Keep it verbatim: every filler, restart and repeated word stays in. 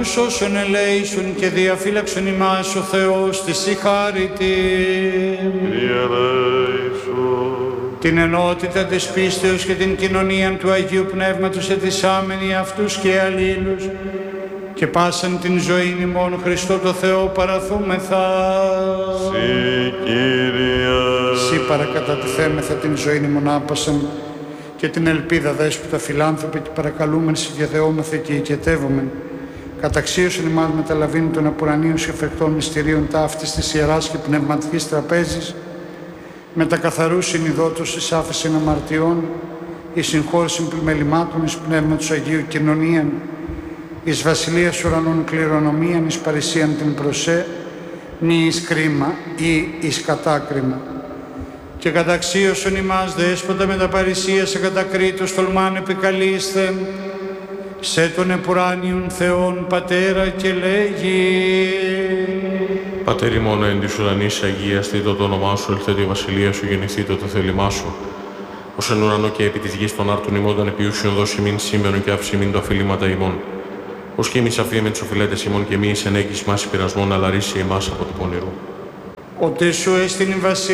Όσων ελέησον και διαφύλαξον ημάς ο Θεός της η χάρητη. Την ενότητα της πίστεως και την κοινωνία του Αγίου Πνεύματος ετισάμενοι αυτούς και αλλήλους και πάσαν την ζωή ημών Χριστό το Θεό παραθούμεθα. Συ Κύριε. Συ παρακατατηθέμεθα την ζωή ημών άπασαν και την ελπίδα δέσποτα φιλάνθρωπη και παρακαλούμεν συγκεδεόμεθα και οικετεύομεν. Καταξίωσον ημάς μεταλαβήν των απουρανίων και φεκτών μυστηρίων ταύτης της Ιεράς και Πνευματικής Τραπέζης, με τα καθαρούς συνειδότους εις άφεσιν αμαρτιών, εις συγχώρησιν πλημελημάτων, εις πνεύματος Αγίου κοινωνίαν, εις βασιλείας ουρανών κληρονομίαν, εις παρησίαν την προσέ, νη εις κρίμα ή εις κατάκριμα. Και καταξίωσον ημάς δέσποτα με τα παρησία κατακρίτως τολμάν επικαλείστε, σε τον επουράνιον Θεόν Πατέρα και λέγει. Πατέρ ημών εν της ουρανής αγίαστητο το όνομά σου, ελθέτω η βασιλεία σου, γεννηθήτω το θέλημά σου. Ως εν ουρανό και επί της γης των άρτων ημών των επιούσιων δώσει μην σήμερον και αυσιμήν το αφιλήματα ημών. Ως και εμείς αφήμεν τους οφειλέτες ημών και εμείς εν έγκυς μας πειρασμών, αλλά ρίσει εμάς από του πονηρού. Ότι σου έστειν η βασιλεία